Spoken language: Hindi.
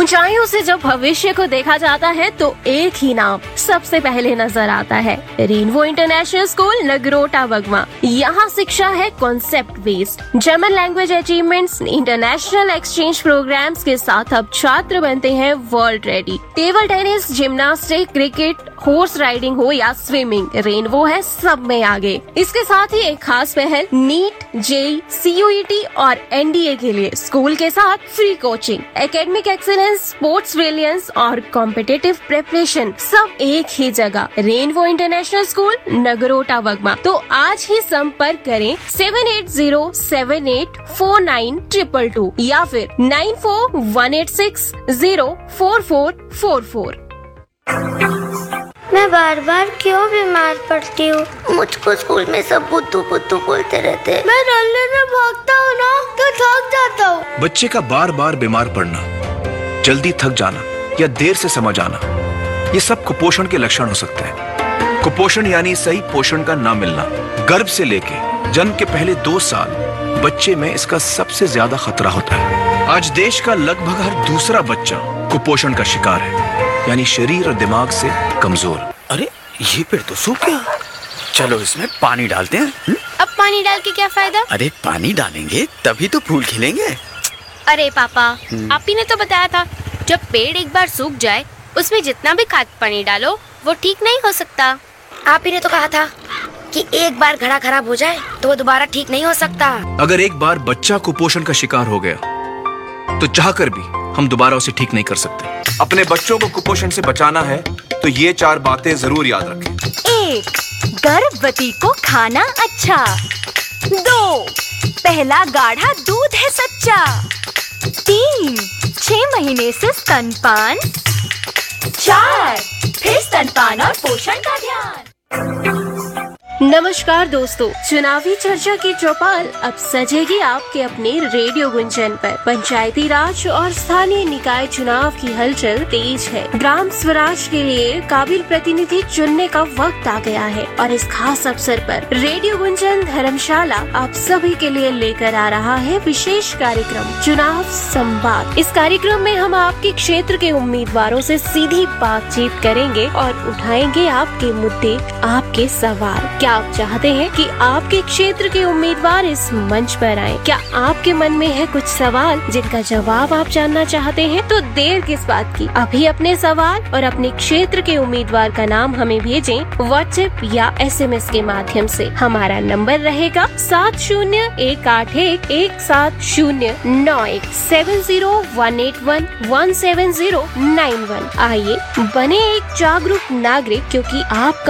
ऊंचाइयों से जब भविष्य को देखा जाता है तो एक ही नाम सबसे पहले नजर आता है, rainbow international school Nagrota Wagma. यहाँ शिक्षा है concept based. German language achievements, international exchange programmes के साथ अब छात्र बनते हैं world ready. Table tennis, gymnastic, cricket, horse riding हो या स्विमिंग, रेनबो है सब में आगे। इसके साथ ही एक खास पहल, नीट, जेई, सीयूईटी और एनडीए के लिए स्कूल के साथ free coaching, academic excellence, sports brilliance और कॉम्पिटिटिव प्रिपरेशन सब एक ही जगह। Rainbow international school Nagrota Wagma. तो आज ही संपर्क करें 7807849222 या फिर 9418604444। मैं बार बार क्यों बीमार पड़ती हूँ? मुझको स्कूल में सब बुद्धू बुद्धू बोलते रहते हैं। मैं डरने से भागता हूँ ना तो थक जाता हूँ। बच्चे का बार बार बीमार पड़ना, जल्दी थक जाना या देर से समझ आना, ये सब कुपोषण के लक्षण हो सकते हैं। कुपोषण यानी सही पोषण का ना मिलना। गर्भ से लेके जन्म के पहले 2 साल बच्चे में इसका सबसे ज्यादा खतरा होता है। आज देश का लगभग हर दूसरा बच्चा कुपोषण का शिकार है, यानी शरीर और दिमाग से कमजोर। अरे ये पेड़ तो सूख गया, चलो इसमें पानी डालते हैं। अब पानी डाल के क्या फायदा? अरे पानी डालेंगे तभी तो फूल खिलेंगे। अरे पापा, आप ही ने तो बताया था जब पेड़ एक बार सूख जाए उसमें जितना भी खाद पानी डालो वो ठीक नहीं हो सकता। आप ही ने तो कहा था कि एक बार घड़ा खराब हो जाए तो वो दोबारा ठीक नहीं हो सकता। अगर एक बार बच्चा कुपोषण का शिकार हो गया तो चाहकर भी हम दोबारा उसे ठीक नहीं कर सकते। अपने बच्चों को कुपोषण से बचाना है तो ये 4 बातें जरूर याद रखें। 1. गर्भवती को खाना अच्छा। 2. पहला गाढ़ा दूध है सच्चा। 3. 6 महीने से स्तनपान। 4. फिर स्तनपान और पोषण का ध्यान। नमस्कार दोस्तों, चुनावी चर्चा की चौपाल अब सजेगी आपके अपने रेडियो गुंजन पर। पंचायती राज और स्थानीय निकाय चुनाव की हलचल तेज है। ग्राम स्वराज के लिए काबिल प्रतिनिधि चुनने का वक्त आ गया है और इस खास अवसर पर रेडियो गुंजन धर्मशाला आप सभी के लिए लेकर आ रहा है विशेष कार्यक्रम चुनाव संवाद। इस कार्यक्रम में हम आपके क्षेत्र के उम्मीदवारों से सीधी बातचीत करेंगे और उठाएंगे आपके मुद्दे, आपके सवाल। क्या आप चाहते हैं कि आपके क्षेत्र के उम्मीदवार इस मंच पर आएं? क्या आपके मन में है कुछ सवाल जिनका जवाब आप जानना चाहते हैं? तो देर किस बात की, अभी अपने सवाल और अपने क्षेत्र के उम्मीदवार का नाम हमें भेजें व्हाट्सएप या SMS के माध्यम से। हमारा नंबर रहेगा 7018117091 7018117091। आइए बने एक जागरूक नागरिक, क्योंकि आपका